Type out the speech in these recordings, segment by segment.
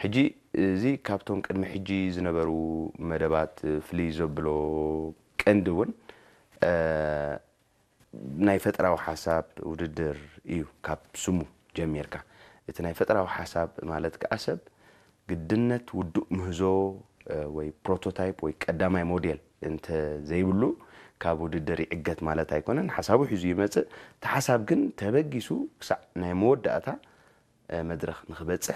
ሕጂ እዚ ካብቶም ቅድሚ ሕጂ ዝነበሩ መደባት ፍልይ ዘብሎ ቀንዲ እውን ናይ ፈጠራዊ ሓሳብ ውድድር እዩ ካብ ስሙ ጀሚርካ እቲ ናይ ፈጠራዊ ሓሳብ ማለት ከዓ ሰብ ግድነት ውዱእ ምህዞ ወይ ፕሮቶታይፕ ወይ ቀዳማይ ሞዴል እንተ ዘይብሉ ካብ ውድድር ይዕገት ማለት ኣይኮነን ሓሳቡ ሒዙ ይመጽእ ተሓሳብ ግን ተበጊሱ ክሳዕ ናይ መወዳእታ መድረኽ ንኽበጽሕ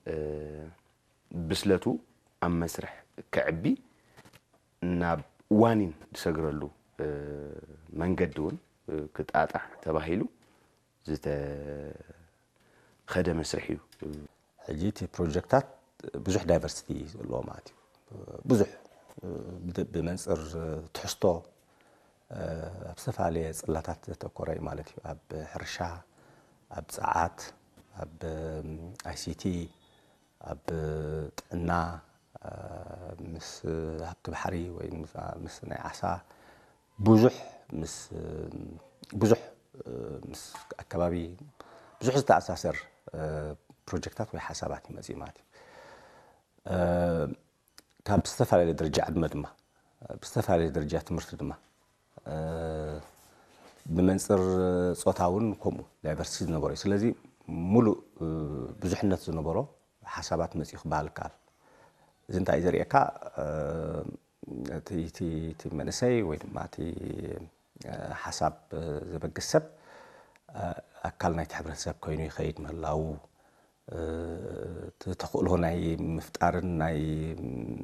ብስለቱ ኣብ መስርሕ ክዕቢ ናብ ዋኒን ዝሰግረሉ መንገዲ እውን ክጣጣሕ ተባሂሉ ዝተኸደ መስርሕ እዩ ሕጂ እቲ ፕሮጀክታት ብዙሕ ዳይቨርሲቲ ዘለዎ ማለት እዩ ብዙሕ ብመንፅር ትሕዝቶ ኣብ ዝተፈላለየ ጽላታት ዘተኮረ እዩ ማለት እዩ ኣብ ሕርሻ ኣብ ፀዓት ኣብ ICT ኣብ ጥዕና ምስ ሃብቲ ባሕሪ ወይ ምስ ናይ ዓሳ ብዙሕ ምስ ኣከባቢ ብዙሕ ዝተኣሳሰር ፕሮጀክታት ወይ ሓሳባት ይመጽእ ማለት እዩ ካብ ዝተፈላለየ ደረጃ ዕድመ ድማ ብዝተፈላለየ ደረጃ ትምህርቲ ድማ ብመንፅር ጾታውን ከምኡ ዳይቨርሲቲ ዝነበሮ እዩ ስለዚ ሙሉእ ብዙሕነት ዝነበሮ ሓሳባት መጽኡ ክበሃል ይከኣል እዚ እንታይ እዩ ዘርእየካ እቲ መንእሰይ ወይ ድማ እቲ ሓሳብ ዘበግስ ሰብ ኣካል ናይቲ ሕብረተሰብ ኮይኑ ይኸይድ ምህላው ተኽእሎ ናይ ምፍጣርን ናይ